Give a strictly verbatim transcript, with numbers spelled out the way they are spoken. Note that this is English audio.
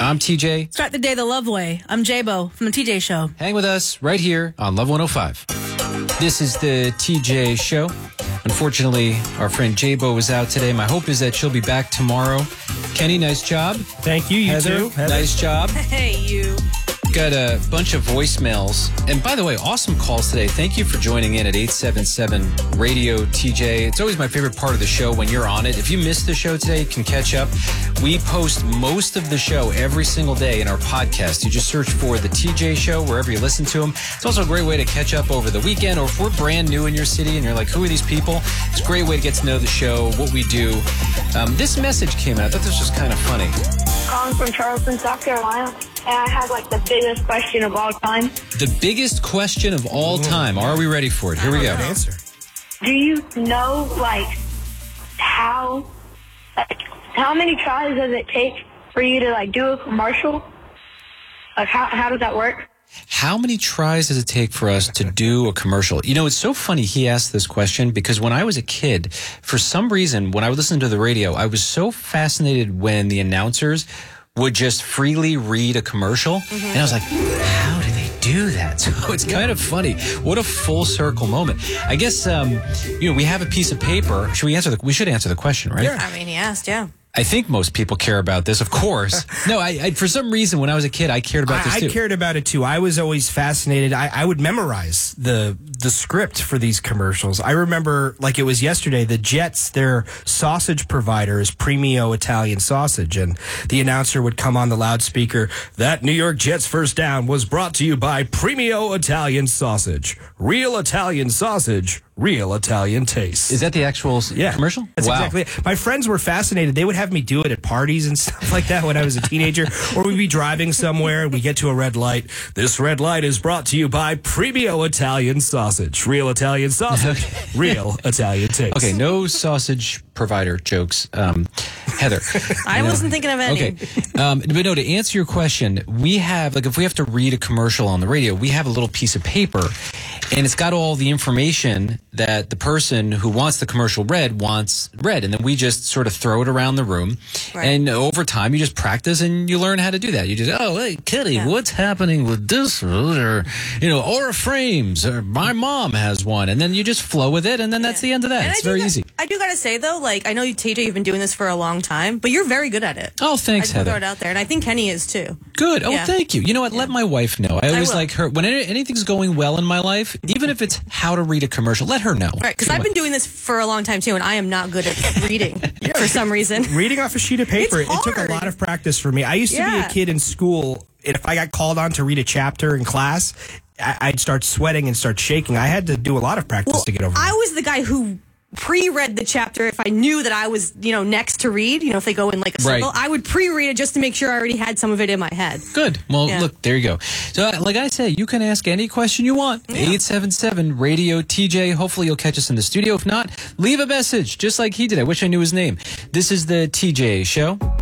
I'm T J. Start the day the love way. I'm J-Bo from the T J Show. Hang with us right here on Love one oh five. This is the T J Show. Unfortunately, our friend J-Bo is out today. My hope is that she'll be back tomorrow. Kenny, nice job. Thank you, you Heather, too. Heather. Nice job. Hey, you. Got a bunch of voicemails. And by the way, awesome calls today. Thank you for joining in at eight seven seven radio T J. It's always my favorite part of the show when you're on it. If you missed the show today, you can catch up. We post most of the show every single day in our podcast. You just search for the T J Show wherever you listen to them. It's also a great way to catch up over the weekend, or if we're brand new in your city and you're like, who are these people? It's a great way to get to know the show, what we do. Um, this message came out. I thought this was kind of funny. Calling from Charleston, South Carolina, and I have like the biggest question of all time. The biggest question of all time. Are we ready for it? Here we go. Answer. Do you know like how like how many tries does it take for you to like do a commercial? Like how how does that work? How many tries does it take for us to do a commercial? You know, it's so funny he asked this question because when I was a kid, for some reason, when I would listen to the radio, I was so fascinated when the announcers would just freely read a commercial. Mm-hmm. And I was like, how do they do that? So it's kind of funny. What a full circle moment. I guess, um, you know, we have a piece of paper. Should we answer the, we should answer the question, right? Yeah. I mean, he asked, yeah. I think most people care about this, of course. No, I, I for some reason, when I was a kid, I cared about I, this too. I cared about it too. I was always fascinated. I, I would memorize the the script for these commercials. I remember, like it was yesterday, the Jets, their sausage provider is Premio Italian Sausage, and the announcer would come on the loudspeaker, that New York Jets first down was brought to you by Premio Italian Sausage. Real Italian sausage, real Italian taste. Is that the actual yeah. commercial? That's Wow. exactly it. My friends were fascinated. They would have me do it at parties and stuff like that when I was a teenager. Or we'd be driving somewhere and we get to a red light. This red light is brought to you by Premio Italian Sausage. Real Italian sausage, real Italian taste. Okay, no sausage provider jokes. Um, Heather. I you know. wasn't thinking of any. Okay. Um, but no, to answer your question, we have, like, if we have to read a commercial on the radio, we have a little piece of paper, and it's got all the information that the person who wants the commercial read wants read. And then we just sort of throw it around the room. Right. And over time, you just practice and you learn how to do that. You just, oh, hey, Kitty, Yeah. what's happening with this? Or, you know, Aura Frames, or my mom has one. And then you just flow with it, and then that's Yeah. the end of that. And It's I do very got- easy. I do got to say, though, like, I know, you, T J, you've been doing this for a long time, but you're very good at it. Oh, thanks, I just Heather. throw it out there, and I think Kenny is, too. Good. Oh, Yeah. thank you. You know what? Let my wife know. I always will. like her. When any- anything's going well in my life, even if it's how to read a commercial, let her know. Right, because I've been doing this for a long time, too, and I am not good at reading for some reason. Reading off a sheet of paper, It's it took a hard. lot of practice for me. I used to Yeah. be a kid in school, and if I got called on to read a chapter in class, I- I'd start sweating and start shaking. I had to do a lot of practice Well, to get over I it. was the guy who pre-read the chapter if I knew that I was, you know, next to read. You know, if they go in like a circle, Right. I would pre-read it just to make sure I already had some of it in my head. Good. Well, Yeah. look, there you go. So, uh, like I say, you can ask any question you want. eight seven seven radio T J. Hopefully, you'll catch us in the studio. If not, leave a message, just like he did. I wish I knew his name. This is the T J Show.